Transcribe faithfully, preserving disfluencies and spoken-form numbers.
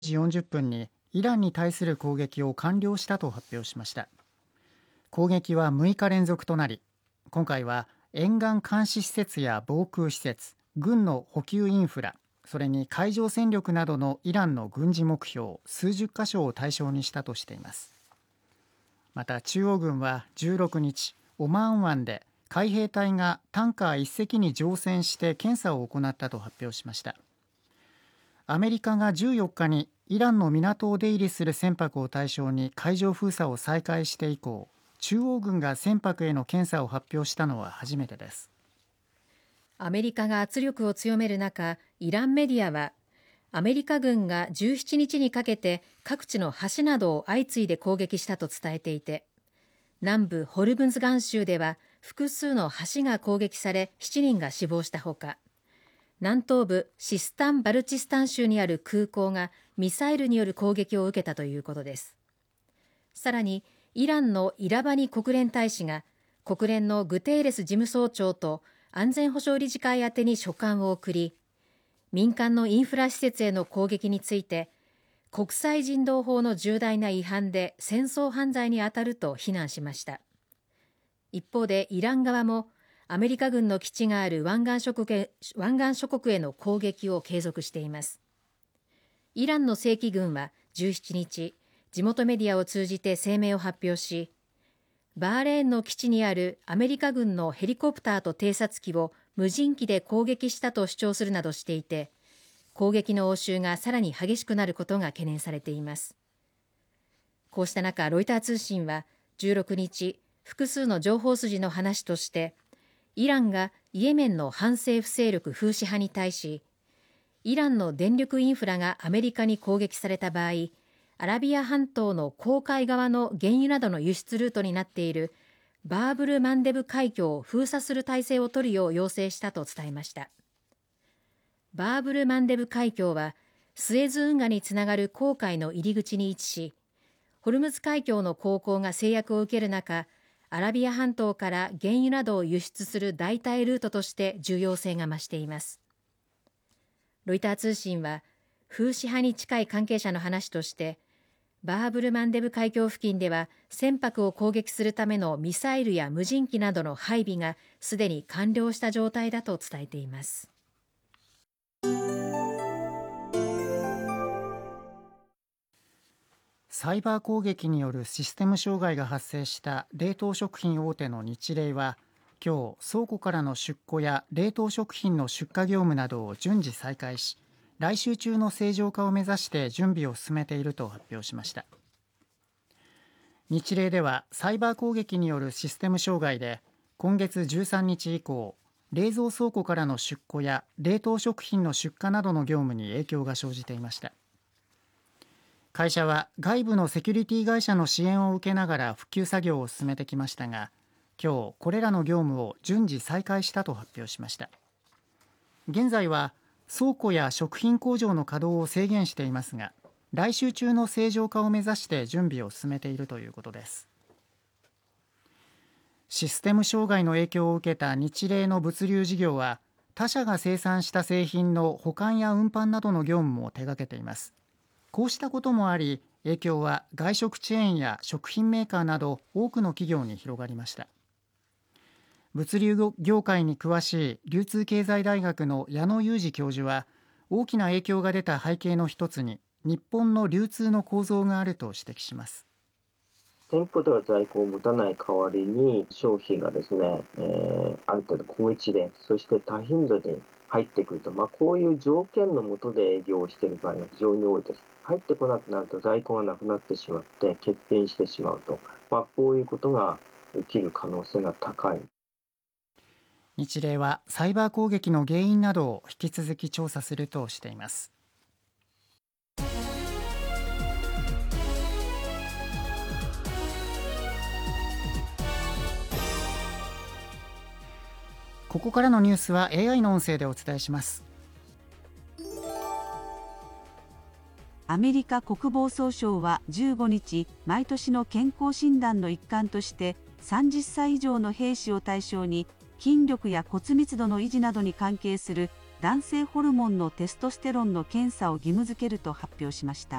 じよんじゅっぷんにイランに対する攻撃を完了したと発表しました。攻撃はむいか連続となり、今回は沿岸監視施設や防空施設、軍の補給インフラ、それに海上戦力などのイランの軍事目標数十カ所を対象にしたとしています。また中央軍はじゅうろくにち、オマーン湾で海兵隊がタンカーいっせきに乗船して検査を行ったと発表しました。アメリカがじゅうよっかにイランの港を出入りする船舶を対象に海上封鎖を再開して以降、中央軍が船舶への検査を発表したのは初めてです。 アメリカが圧力を強める中、イランメディアはアメリカ軍がじゅうしちにちにかけて各地の橋などを相次いで攻撃したと伝えていて、南部ホルムズガン州では複数の橋が攻撃されしちにんが死亡したほか、南東部シスタンバルチスタン州にある空港がミサイルによる攻撃を受けたということです。さらにイランのイラバニ国連大使が国連のグテーレス事務総長と安全保障理事会宛てに書簡を送り、民間のインフラ施設への攻撃について国際人道法の重大な違反で戦争犯罪にあたると非難しました。一方でイラン側もアメリカ軍の基地がある湾岸諸国へ、湾岸諸国への攻撃を継続しています。イランの正規軍はじゅうしちにち、地元メディアを通じて声明を発表し、バーレーンの基地にあるアメリカ軍のヘリコプターと偵察機を無人機で攻撃したと主張するなどしていて、攻撃の応酬がさらに激しくなることが懸念されています。こうした中、ロイター通信はじゅうろくにち、複数の情報筋の話として、イランがイエメンの反政府勢力フーシ派に対し、イランの電力インフラがアメリカに攻撃された場合、アラビア半島の紅海側の原油などの輸出ルートになっているバーブルマンデブ海峡を封鎖する体制を取るよう要請したと伝えました。バーブルマンデブ海峡はスエズ運河につながる紅海の入り口に位置し、ホルムズ海峡の航行が制約を受ける中、アラビア半島から原油などを輸出する代替ルートとして重要性が増しています。ロイター通信はフーシ派に近い関係者の話として、バーブルマンデブ海峡付近では船舶を攻撃するためのミサイルや無人機などの配備がすでに完了した状態だと伝えています。 サイバー攻撃によるシステム障害が発生した冷凍食品大手のニチレイは今日、倉庫からの出庫や冷凍食品の出荷業務などを順次再開し、来週中の正常化を目指して準備を進めていると発表しました。ニチレイではサイバー攻撃によるシステム障害で今月じゅうさんにち以降、冷蔵倉庫からの出庫や冷凍食品の出荷などの業務に影響が生じていました。会社は外部のセキュリティ会社の支援を受けながら復旧作業を進めてきましたが、今日これらの業務を順次再開したと発表しました。現在は倉庫や食品工場の稼働を制限していますが、来週中の正常化を目指して準備を進めているということです。システム障害の影響を受けたニチレイの物流事業は、他社が生産した製品の保管や運搬などの業務も手掛けています。こうしたこともあり、影響は外食チェーンや食品メーカーなど多くの企業に広がりました。物流業界に詳しい流通経済大学の矢野裕二教授は、大きな影響が出た背景の一つに日本の流通の構造があると指摘します。 店舗では在庫を持たない代わりに商品がですね、えー、ある程度小一で、そして多頻度で入ってくると、まあ、こういう条件の下で営業をしている場合が非常に多いです。入ってこなくなると在庫がなくなってしまって欠品してしまうと、まあ、こういうことが起きる可能性が高い。 日例はサイバー攻撃の原因などを引き続き調査するとしています。ここからのニュースは エーアイ の音声でお伝えします。 アメリカ国防総省はじゅうごにち、毎年の健康診断の一環としてさんじゅっさい以上の兵士を対象に筋力や骨密度の維持などに関係する男性ホルモンのテストステロンの検査を義務付けると発表しました。